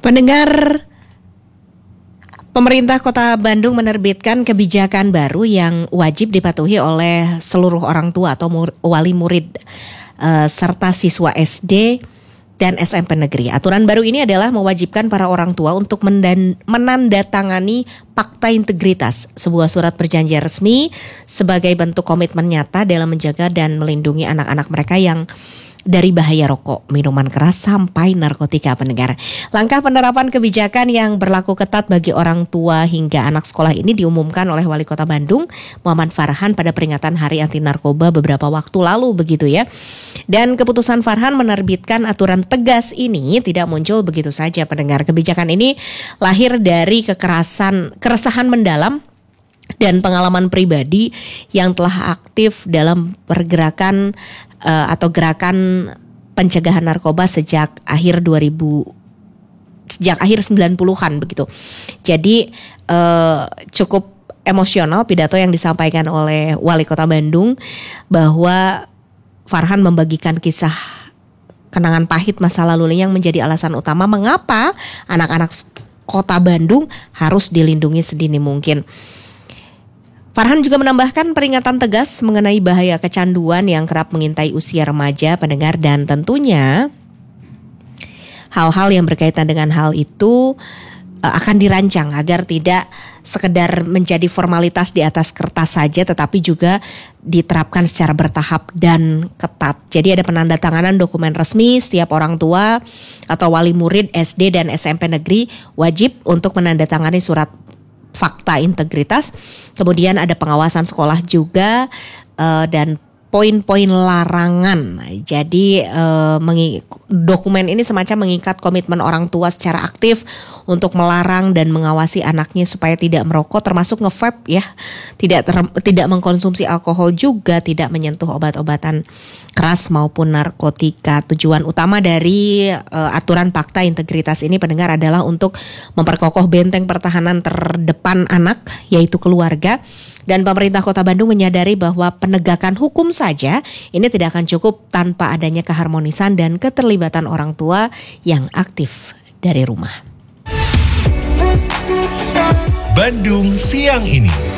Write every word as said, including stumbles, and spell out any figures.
Pendengar, pemerintah Kota Bandung menerbitkan kebijakan baru yang wajib dipatuhi oleh seluruh orang tua atau mur- wali murid uh, serta siswa S D dan S M P negeri. Aturan baru ini adalah mewajibkan para orang tua untuk mendan- menandatangani Fakta Integritas, sebuah surat perjanjian resmi sebagai bentuk komitmen nyata dalam menjaga dan melindungi anak-anak mereka yang dari bahaya rokok, minuman keras, sampai narkotika. Pendengar, langkah penerapan kebijakan yang berlaku ketat bagi orang tua hingga anak sekolah ini diumumkan oleh Wali Kota Bandung, Muhammad Farhan, pada peringatan Hari Anti Narkoba beberapa waktu lalu, begitu ya. Dan keputusan Farhan menerbitkan aturan tegas ini tidak muncul begitu saja, pendengar. Kebijakan ini lahir dari kekerasan, keresahan mendalam dan pengalaman pribadi yang telah aktif dalam pergerakan uh, atau gerakan pencegahan narkoba sejak akhir dua ribu sejak akhir sembilan puluhan begitu. Jadi uh, cukup emosional pidato yang disampaikan oleh Wali Kota Bandung, bahwa Farhan membagikan kisah kenangan pahit masa lalunya yang menjadi alasan utama mengapa anak-anak Kota Bandung harus dilindungi sedini mungkin. Farhan juga menambahkan peringatan tegas mengenai bahaya kecanduan yang kerap mengintai usia remaja, pendengar, dan tentunya hal-hal yang berkaitan dengan hal itu uh, akan dirancang agar tidak sekedar menjadi formalitas di atas kertas saja, tetapi juga diterapkan secara bertahap dan ketat. Jadi ada penandatanganan dokumen resmi, setiap orang tua atau wali murid S D dan S M P negeri wajib untuk menandatangani surat Fakta Integritas. Kemudian ada pengawasan sekolah juga uh, dan poin-poin larangan. Jadi uh, mengi- dokumen ini semacam mengikat komitmen orang tua secara aktif untuk melarang dan mengawasi anaknya supaya tidak merokok, termasuk nge-vape ya, tidak ter- tidak mengkonsumsi alkohol, juga tidak menyentuh obat-obatan keras maupun narkotika. Tujuan utama dari uh, aturan Fakta Integritas ini, pendengar, adalah untuk memperkokoh benteng pertahanan terdepan anak, yaitu keluarga. Dan pemerintah Kota Bandung menyadari bahwa penegakan hukum saja ini tidak akan cukup tanpa adanya keharmonisan dan keterlibatan orang tua yang aktif dari rumah. Bandung Siang Ini.